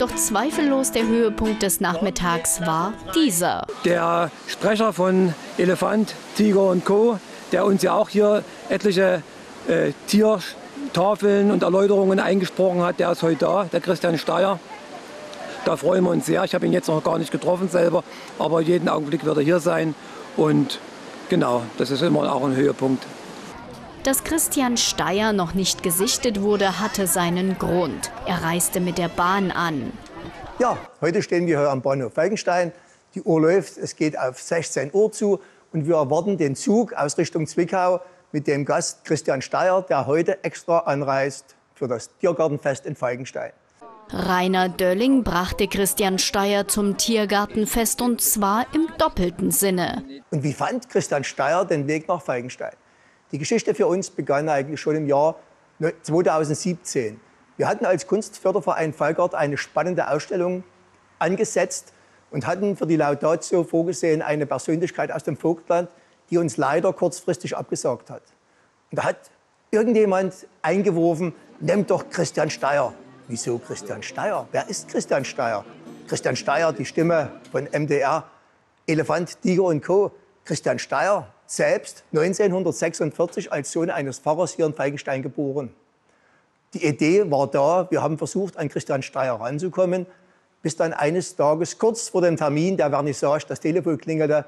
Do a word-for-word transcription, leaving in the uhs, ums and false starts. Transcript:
Doch zweifellos der Höhepunkt des Nachmittags war dieser. Der Sprecher von Elefant, Tiger und Co., der uns ja auch hier etliche äh, Tiertafeln und Erläuterungen eingesprochen hat, der ist heute da, der Christian Steyer. Da freuen wir uns sehr. Ich habe ihn jetzt noch gar nicht getroffen selber, aber jeden Augenblick wird er hier sein. Und genau, das ist immer auch ein Höhepunkt. Dass Christian Steyer noch nicht gesichtet wurde, hatte seinen Grund. Er reiste mit der Bahn an. Ja, heute stehen wir hier am Bahnhof Falkenstein. Die Uhr läuft, es geht auf sechzehn Uhr zu und wir erwarten den Zug aus Richtung Zwickau mit dem Gast Christian Steyer, der heute extra anreist für das Tiergartenfest in Falkenstein. Rainer Dölling brachte Christian Steyer zum Tiergartenfest und zwar im doppelten Sinne. Und wie fand Christian Steyer den Weg nach Falkenstein? Die Geschichte für uns begann eigentlich schon im Jahr zweitausendsiebzehn. Wir hatten als Kunstförderverein Falkert eine spannende Ausstellung angesetzt und hatten für die Laudatio vorgesehen eine Persönlichkeit aus dem Vogtland, die uns leider kurzfristig abgesagt hat. Und da hat irgendjemand eingeworfen, nehmt doch Christian Steyer. Wieso Christian Steyer? Wer ist Christian Steyer? Christian Steyer, die Stimme von M D R, Elefant, Tiger und Co. Christian Steyer, selbst neunzehnhundertsechsundvierzig als Sohn eines Pfarrers hier in Falkenstein geboren. Die Idee war da, wir haben versucht, an Christian Steyer ranzukommen, bis dann eines Tages, kurz vor dem Termin der Vernissage, das Telefon klingelte